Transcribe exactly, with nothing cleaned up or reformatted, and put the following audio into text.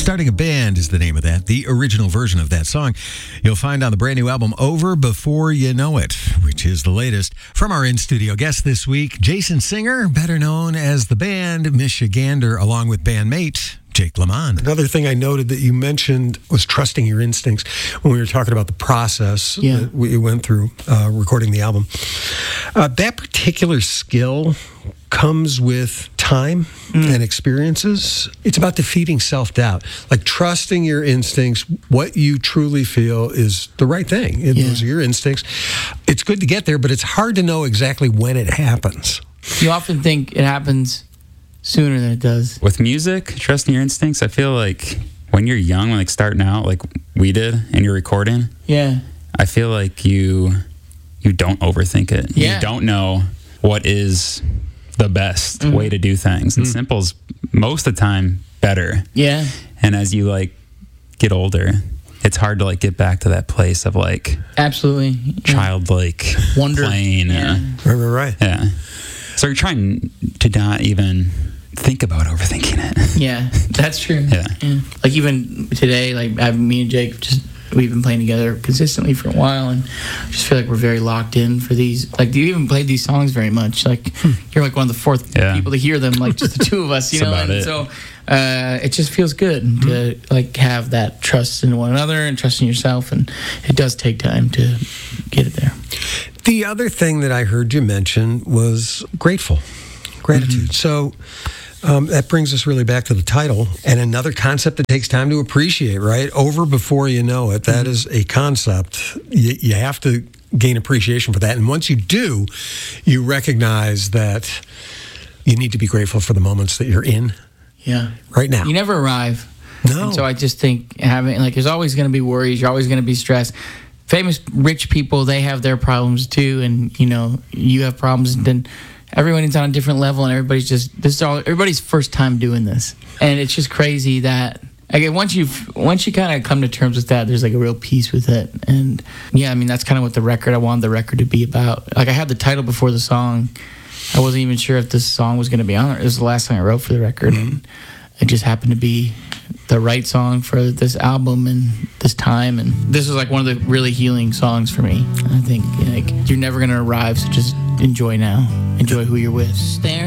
Starting a Band is the name of that. The original version of that song you'll find on the brand new album Over Before You Know It, which is the latest. From our in-studio guest this week, Jason Singer, better known as The Band, Michigander, along with bandmate Jake Lamond. Another thing I noted that you mentioned was trusting your instincts when we were talking about the process Yeah. that we went through uh, recording the album. Uh, that particular skill comes with time Mm. and experiences. It's about defeating self-doubt, like trusting your instincts. What you truly feel is the right thing. It- Yeah. Those are your instincts. It's good to get there, but it's hard to know exactly when it happens. You often think it happens sooner than it does. With music, trusting your instincts, I feel like when you're young, like starting out, like we did, and you're recording, Yeah. I feel like you you don't overthink it. Yeah. You don't know what is the best Mhm. way to do things. And simple's most of the time better. Yeah. And as you like get older, it's hard to like get back to that place of like Absolutely. Yeah. childlike Wonder. playing. Yeah. Yeah. Right, right, right. yeah. So you're trying to not even think about overthinking it. Yeah, that's true. Yeah. Like even today, like I, me and Jake just we've been playing together consistently for a while, and I just feel like we're very locked in for these. Like, do you even play these songs very much? Like, you're like one of the fourth Yeah. people to hear them. Like just the two of us, you That's know. about And it. so uh, it just feels good to like have that trust in one another and trust in yourself, and it does take time to get it there. The other thing that I heard you mention was grateful, gratitude. So um, that brings us really back to the title and another concept that takes time to appreciate, right? Over before you know it. That is a concept. You, you have to gain appreciation for that. And once you do, you recognize that you need to be grateful for the moments that you're in Yeah. right now. You never arrive. No. And so I just think having, like, there's always going to be worries. You're always going to be stressed. Famous rich people, they have their problems too. And, you know, you have problems. And then everyone's on a different level, and everybody's just, this is all, everybody's first time doing this. And it's just crazy that, again, once you once you kind of come to terms with that, there's like a real peace with it. And yeah, I mean, that's kind of what the record, I wanted the record to be about. Like, I had the title before the song. I wasn't even sure if this song was going to be on there. It was the last song I wrote for the record. And it just happened to be the right song for this album and this time. And this was like one of the really healing songs for me. I think like you're never going to arrive, so just enjoy now. Enjoy who you're with. Staring